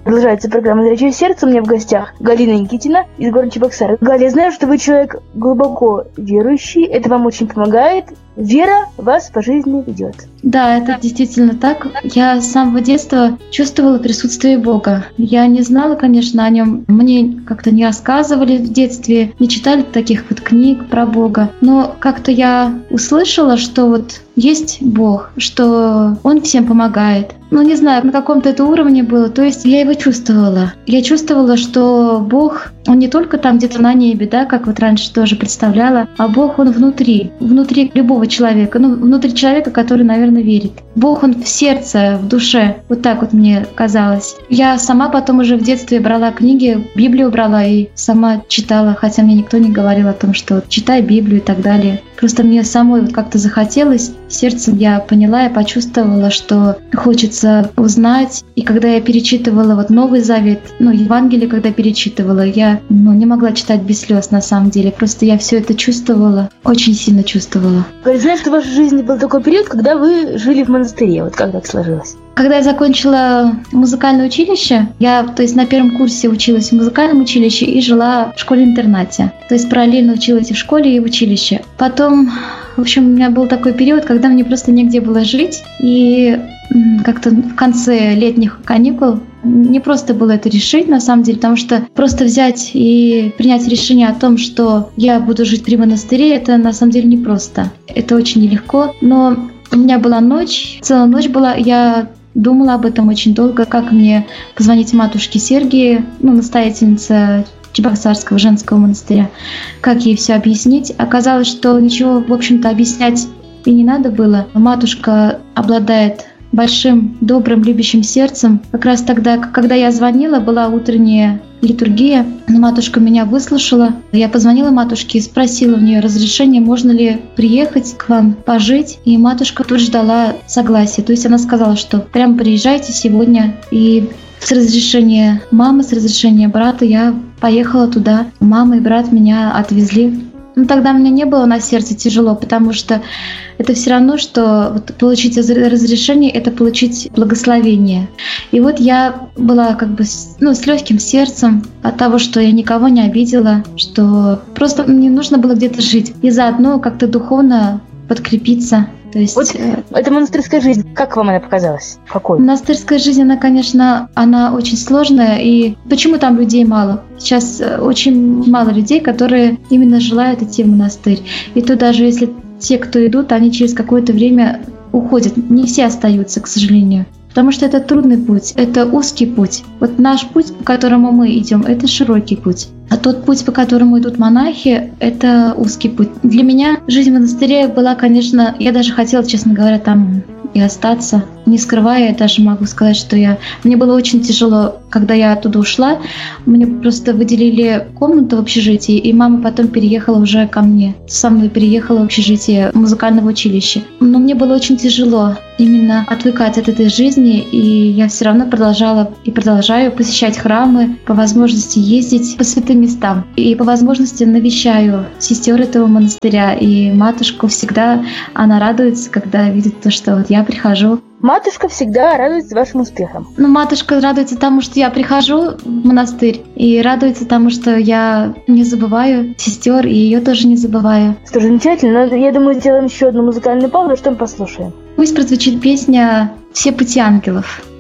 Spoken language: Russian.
Продолжается программа «Зрячее сердце». У меня в гостях Галина Никитина из города Чебоксары. Галя, я знаю, что вы человек глубоко верующий. Это вам очень помогает. Вера вас по жизни ведет. Да, это действительно так. Я с самого детства чувствовала присутствие Бога. Я не знала, конечно, о нем. Мне как-то не рассказывали в детстве, не читали таких вот книг про Бога. Но как-то я услышала, что вот есть Бог, что Он всем помогает. Ну, не знаю, на каком-то это уровне было. То есть я его чувствовала. Я чувствовала, что Бог, Он не только там где-то на небе, да, как вот раньше тоже представляла, а Бог, Он внутри любого человека. Ну, внутри человека, который, наверное, верит. Бог, Он в сердце, в душе. Вот так вот мне казалось. Я сама потом уже в детстве брала книги, Библию брала и сама читала, хотя мне никто не говорил о том, что вот, читай Библию и так далее. Просто мне самой вот как-то захотелось. Сердцем я поняла, я почувствовала, что хочется узнать. И когда я перечитывала вот Новый Завет, Евангелие, когда перечитывала, я не могла читать без слез на самом деле. Просто я все это чувствовала, очень сильно чувствовала. Говорят, знаешь, что в вашей жизни был такой период, когда вы жили в монастыре. Вот как так сложилось? Когда я закончила музыкальное училище, я, то есть на первом курсе училась в музыкальном училище и жила в школе-интернате. То есть параллельно училась и в школе, и в училище. Потом, в общем, у меня был такой период, когда мне просто негде было жить. И как-то в конце летних каникул не просто было это решить, на самом деле, потому что просто взять и принять решение о том, что я буду жить при монастыре, это на самом деле непросто. Это очень нелегко. Но у меня была ночь, целая ночь была, я думала об этом очень долго, как мне позвонить матушке Сергии, настоятельнице Чебоксарского женского монастыря, как ей все объяснить. Оказалось, что ничего, в общем-то, объяснять и не надо было. Матушка обладает большим, добрым, любящим сердцем. Как раз тогда, когда я звонила, была утренняя литургия. Матушка меня выслушала. Я позвонила матушке и спросила у нее разрешение, можно ли приехать к вам пожить. И матушка тут же дала согласие. То есть она сказала, что прямо приезжайте сегодня. И с разрешения мамы, с разрешения брата я поехала туда. Мама и брат меня отвезли. Тогда мне не было на сердце тяжело, потому что это все равно, что вот получить разрешение — это получить благословение. И вот я была как бы с легким сердцем от того, что я никого не обидела, что просто мне нужно было где-то жить и заодно как-то духовно подкрепиться. То есть, вот эта монастырская жизнь, как вам она показалась? Какой? Монастырская жизнь, она, конечно, очень сложная. И почему там людей мало? Сейчас очень мало людей, которые именно желают идти в монастырь. И то даже если те, кто идут, они через какое-то время уходят. Не все остаются, к сожалению. Потому что это трудный путь, это узкий путь. Вот наш путь, по которому мы идем, это широкий путь. А тот путь, по которому идут монахи, это узкий путь. Для меня жизнь в монастыре была, конечно, я даже хотела, честно говоря, там и остаться. Не скрывая, я даже могу сказать, что мне было очень тяжело, когда я оттуда ушла. Мне просто выделили комнату в общежитии, и мама потом переехала уже ко мне. Со мной переехала в общежитие музыкального училища. Но мне было очень тяжело именно отвыкать от этой жизни, и я все равно продолжала и продолжаю посещать храмы, по возможности ездить по святым местам. И по возможности навещаю сестер этого монастыря, и матушку всегда, она радуется, когда видит то, что вот я прихожу. Матушка всегда радуется вашим успехам. Матушка радуется тому, что я прихожу в монастырь, и радуется тому, что я не забываю сестер, и ее тоже не забываю. Что же, замечательно. Я думаю, сделаем еще одну музыкальную паузу, что мы послушаем. Пусть прозвучит песня «Все пути ангелов».